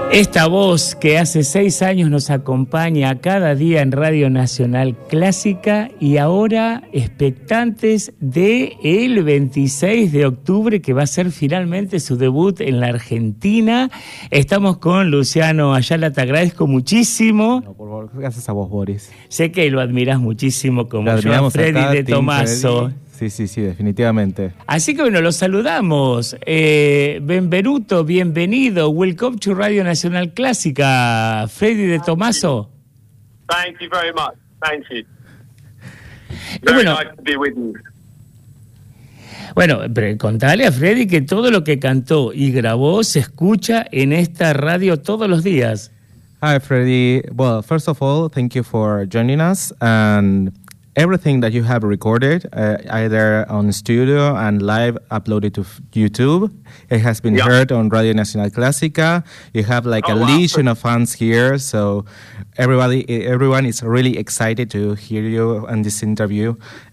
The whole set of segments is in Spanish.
Esta voz que hace 6 años nos acompaña cada día en Radio Nacional Clásica y ahora expectantes de el 26 de octubre que va a ser finalmente su debut en la Argentina. Estamos con Luciano Ayala, te agradezco muchísimo. No, por favor, gracias a vos, Boris. Sé que lo admirás muchísimo como yo a Freddy acá, de Tomaso. Sí, definitivamente. Así que bueno, los saludamos. Benvenuto, bienvenido. Welcome to Radio Nacional Clásica. Freddy de Tomaso. Thank you very much. Thank you. Very nice to be with you. Bueno, pero contale a Freddy que todo lo que cantó y grabó se escucha en esta radio todos los días. Hi, Freddy. Well, first of all, thank you for joining us, and everything that you have recorded, either on studio and live uploaded to YouTube, it has been heard on Radio Nacional Clásica. You have like a legion of fans here, so everyone is really excited to hear you in this interview.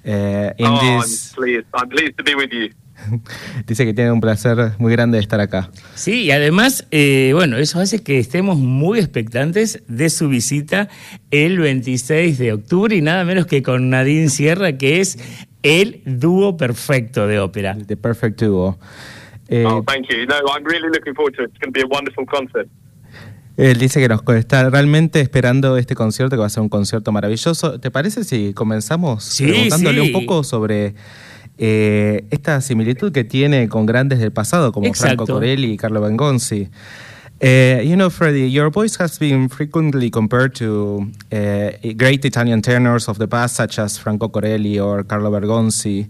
I'm pleased to be with you. Dice que tiene un placer muy grande de estar acá. Sí, y además, bueno, eso hace que estemos muy expectantes de su visita el 26 de octubre y nada menos que con Nadine Sierra, que es el dúo perfecto de ópera. The perfect duo. Thank you. No, I'm really looking forward to it. It's going to be a wonderful concert. Él dice que nos está realmente esperando este concierto, que va a ser un concierto maravilloso. ¿Te parece si comenzamos preguntándole un poco sobre esta similitud que tiene con grandes del pasado como Franco Corelli y Carlo Bergonzi? You know, Freddy, your voice has been frequently compared to great Italian tenors of the past, such as Franco Corelli or Carlo Bergonzi.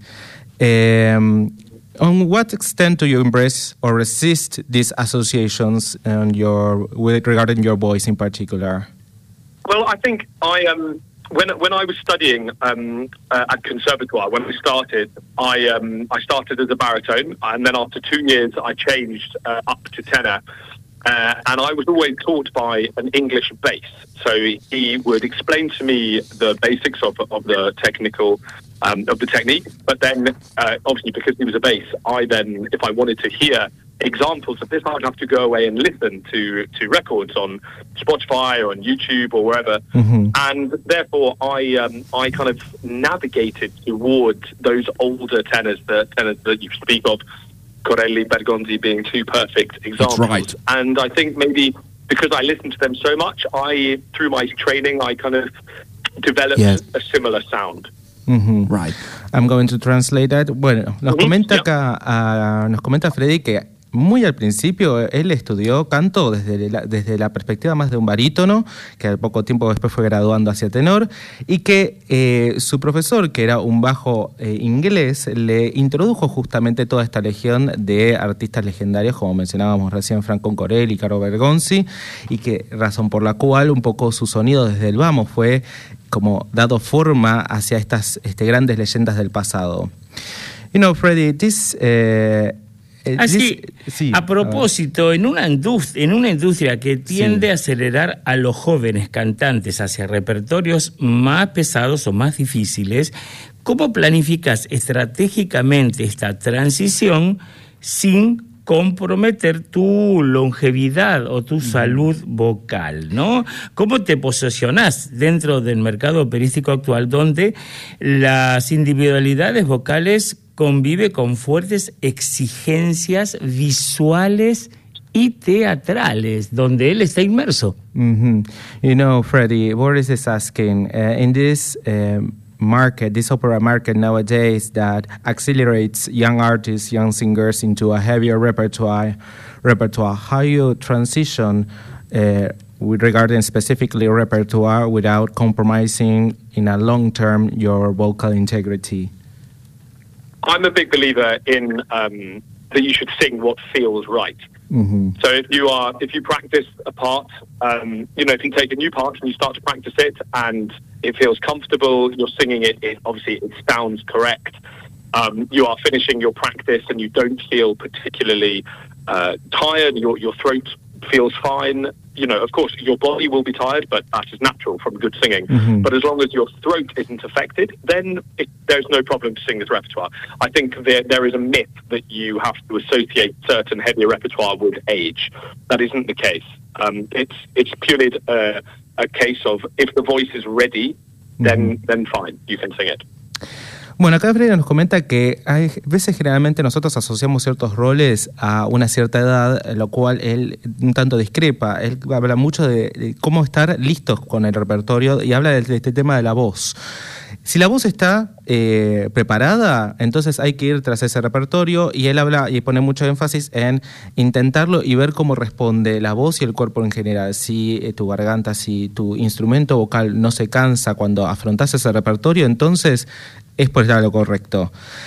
On what extent do you embrace or resist these associations regarding your voice in particular? Well, I think when I was studying at Conservatoire, when we started, I started as a baritone, and then after 2 years, I changed up to tenor. And I was always taught by an English bass. So he would explain to me the basics of the technical, of the technique. But then, obviously, because he was a bass, if I wanted to hear examples of this, I'd have to go away and listen to records on Spotify or on YouTube or wherever. Mm-hmm. And therefore, I kind of navigated towards those older tenors that you speak of, Corelli, Bergonzi being 2 perfect examples. That's right. And I think maybe because I listened to them so much, through my training, I kind of developed a similar sound. Mm-hmm. Right. I'm going to translate that. Bueno, nos comenta Freddy que muy al principio él estudió canto desde la perspectiva más de un barítono, que al poco tiempo después fue graduando hacia tenor, y que su profesor, que era un bajo inglés, le introdujo justamente toda esta legión de artistas legendarios, como mencionábamos recién, Franco Corelli y Carlo Bergonzi, y que razón por la cual un poco su sonido desde el vamos fue como dado forma hacia estas grandes leyendas del pasado. You know, Freddy, a propósito, en una industria que tiende a acelerar a los jóvenes cantantes hacia repertorios más pesados o más difíciles, ¿cómo planificas estratégicamente esta transición sin comprometer tu longevidad o tu salud vocal, ¿no? ¿Cómo te posicionás dentro del mercado operístico actual, donde las individualidades vocales convive con fuertes exigencias visuales y teatrales, donde él está inmerso? Mm-hmm. You know, Freddy, Boris is asking, in this market, this opera market nowadays that accelerates young artists, young singers into a heavier repertoire, how you transition regarding specifically repertoire without compromising in a long term your vocal integrity? I'm a big believer in that you should sing what feels right. Mm-hmm. So if you practice a part, if you take a new part and you start to practice it and it feels comfortable, you're singing it obviously it sounds correct. You are finishing your practice and you don't feel particularly tired. Your throat feels fine. You know, of course, your body will be tired, but that is natural from good singing. But as long as your throat isn't affected, then there's no problem to sing this repertoire. I think there is a myth that you have to associate certain heavier repertoire with age. That isn't the case. It's purely a case of if the voice is ready, then fine, you can sing it. Bueno, acá Freire nos comenta que hay veces generalmente nosotros asociamos ciertos roles a una cierta edad, lo cual él un tanto discrepa. Él habla mucho de cómo estar listos con el repertorio y habla de este tema de la voz. Si la voz está preparada, entonces hay que ir tras ese repertorio, y él habla y pone mucho énfasis en intentarlo y ver cómo responde la voz y el cuerpo en general. Si tu garganta, si tu instrumento vocal no se cansa cuando afrontas ese repertorio, entonces es por estar lo correcto.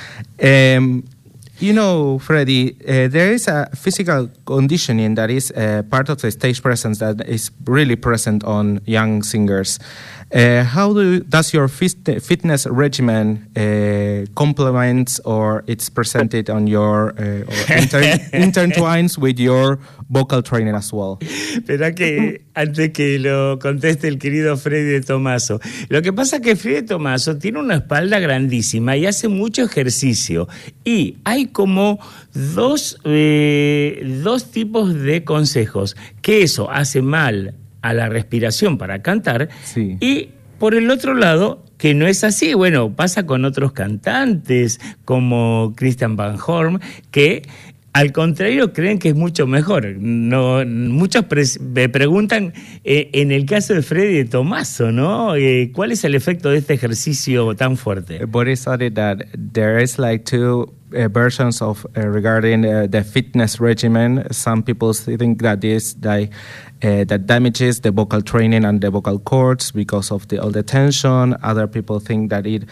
You know, Freddie, there is a physical conditioning that is part of the stage presence that is really present on young singers. How does your fitness regimen complements or it's presented on your intertwines with your vocal training as well? Espera que antes que lo conteste el querido Freddy de Tomaso. Lo que pasa es que Freddy de Tomaso tiene una espalda grandísima y hace mucho ejercicio. Y hay como dos tipos de consejos. Que eso hace mal a la respiración para cantar. Sí. Y por el otro lado, que no es así. Bueno, pasa con otros cantantes como Christian Van Horn, que al contrario creen que es mucho mejor. No, muchos me preguntan, en el caso de Freddy de Tomaso, ¿no? ¿Cuál es el efecto de este ejercicio tan fuerte? Boris added that there is like two versions of regarding the fitness regimen. Some people think that that damages the vocal training and the vocal cords because of all the tension. Other people think that it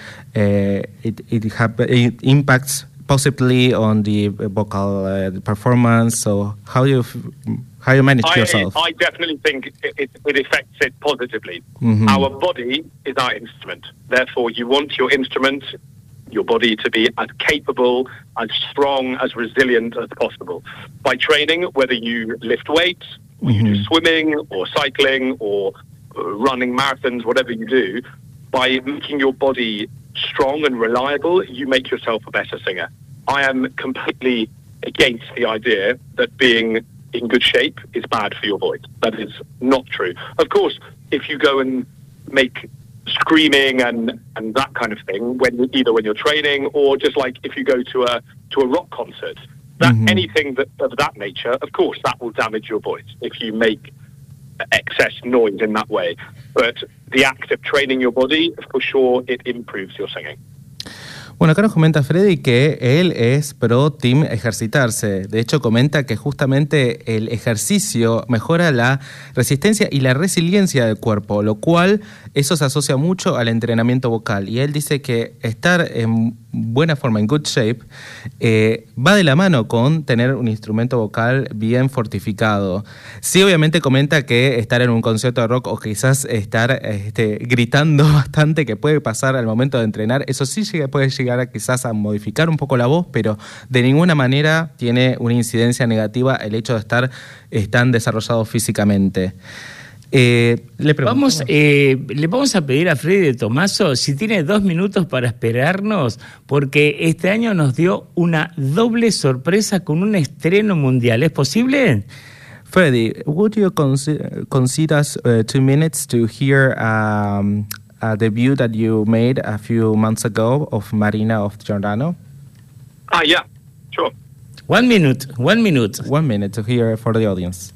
impacts possibly on the vocal performance. So how you manage yourself? I definitely think it affects it positively. Our body is our instrument. Therefore, you want your instrument, your body, to be as capable, as strong, as resilient as possible. By training, whether you lift weights, or you do swimming or cycling or running marathons, whatever you do, by making your body strong and reliable, you make yourself a better singer. I am completely against the idea that being in good shape is bad for your voice. That is not true. Of course, if you go and make screaming and that kind of thing, when you're training, or just like if you go to a rock concert, anything of that nature, of course, that will damage your voice if you make excess noise in that way. But the act of training your body, for sure, it improves your singing. Bueno, acá nos comenta Freddy que él es pro team ejercitarse. De hecho, comenta que justamente el ejercicio mejora la resistencia y la resiliencia del cuerpo, lo cual eso se asocia mucho al entrenamiento vocal. Y él dice que estar en buena forma, en good shape, va de la mano con tener un instrumento vocal bien fortificado. Sí, obviamente comenta que estar en un concierto de rock o quizás estar gritando bastante, que puede pasar al momento de entrenar, eso sí puede llegar quizás a modificar un poco la voz, pero de ninguna manera tiene una incidencia negativa el hecho de estar tan desarrollado físicamente. Le vamos a pedir a Freddy de Tomaso si tiene 2 minutos para esperarnos, porque este año nos dio una doble sorpresa con un estreno mundial. ¿Es posible? Freddy, would you consider 2 minutes to hear a debut that you made a few months ago of Marina of Giordano? Yeah, sure. 1 minute. 1 minute to hear for the audience.